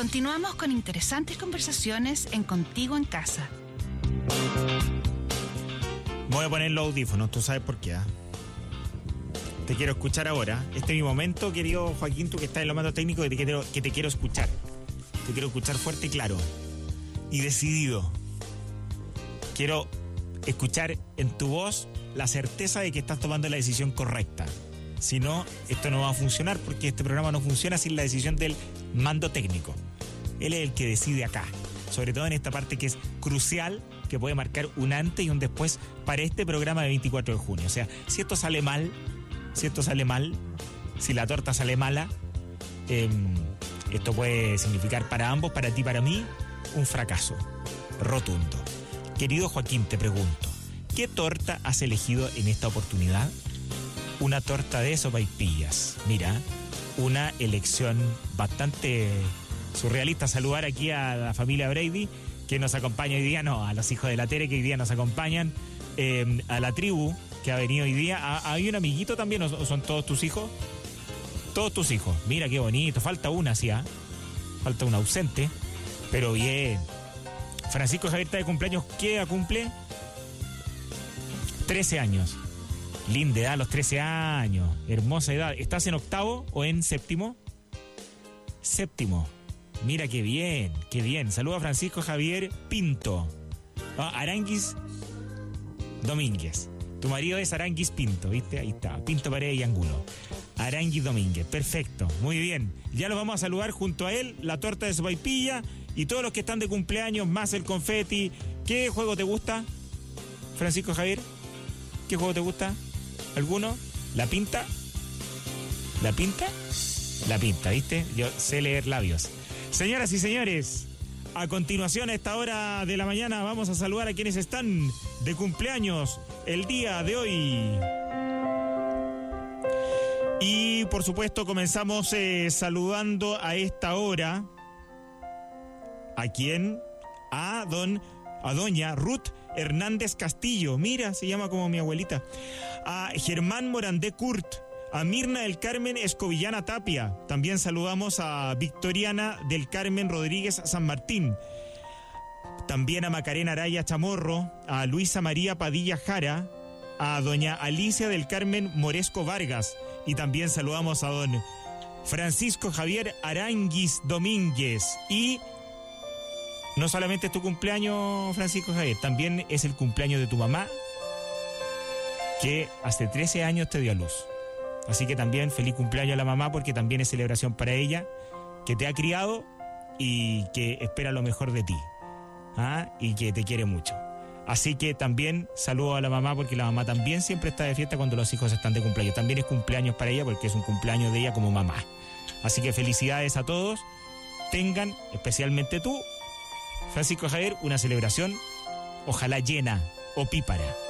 Continuamos con interesantes conversaciones en Contigo en Casa. Voy a poner los audífonos, tú sabes por qué, ¿eh? Te quiero escuchar ahora. Este es mi momento, querido Joaquín, tú que estás en lo mando técnico, que te quiero escuchar. Te quiero escuchar fuerte y claro. Y decidido. Quiero escuchar en tu voz la certeza de que estás tomando la decisión correcta. Si no, esto no va a funcionar, porque este programa no funciona sin la decisión del mando técnico. Él es el que decide acá, sobre todo en esta parte que es crucial, que puede marcar un antes y un después para este programa de 24 de junio. O sea, si esto sale mal, si la torta sale mala, esto puede significar para ambos, para ti y para mí, un fracaso rotundo. Querido Joaquín, te pregunto, ¿qué torta has elegido en esta oportunidad? Una torta de sopaipillas. Mira, una elección bastante surrealista. Saludar aquí a la familia Brady, que nos acompaña hoy día, no, a los hijos de la Tere, que hoy día nos acompañan, a la tribu, que ha venido hoy día. ¿Hay un amiguito también o son todos tus hijos? Todos tus hijos. Mira qué bonito. Falta una, sí, ¿eh? Falta una ausente, pero bien. Francisco Javier está de cumpleaños. ¿Qué edad cumple? 13 años. Linda edad, los 13 años. Hermosa edad. ¿Estás en octavo o en séptimo? Séptimo. Mira qué bien, qué bien. Saluda a Francisco Javier Pinto. Aranguis Domínguez. Tu marido es Aranguis Pinto, ¿viste? Ahí está. Pinto, Paredes y Angulo. Aranguis Domínguez. Perfecto. Muy bien. Ya lo vamos a saludar junto a él. La torta de sopaipilla y todos los que están de cumpleaños, más el confeti. ¿Qué juego te gusta, Francisco Javier? ¿Qué juego te gusta? ¿Alguno? ¿La pinta? ¿La pinta? La pinta, ¿viste? Yo sé leer labios. Señoras y señores, a continuación a esta hora de la mañana vamos a saludar a quienes están de cumpleaños el día de hoy. Y por supuesto comenzamos saludando a esta hora. ¿A quién? A doña Ruth Hernández Castillo. Mira, se llama como mi abuelita. A Germán Morandé Kurt. A Mirna del Carmen Escobillana Tapia. También saludamos a Victoriana del Carmen Rodríguez San Martín. También a Macarena Araya Chamorro. A Luisa María Padilla Jara. A doña Alicia del Carmen Moresco Vargas. Y también saludamos a don Francisco Javier Aranguis Domínguez. Y no solamente es tu cumpleaños, Francisco Javier, también es el cumpleaños de tu mamá, que hace 13 años te dio a luz. Así que también feliz cumpleaños a la mamá, porque también es celebración para ella, que te ha criado y que espera lo mejor de ti, y que te quiere mucho. Así que también saludo a la mamá, porque la mamá también siempre está de fiesta cuando los hijos están de cumpleaños. También es cumpleaños para ella, porque es un cumpleaños de ella como mamá. Así que felicidades a todos. Tengan, especialmente tú, Francisco Javier, una celebración ojalá llena, opípara.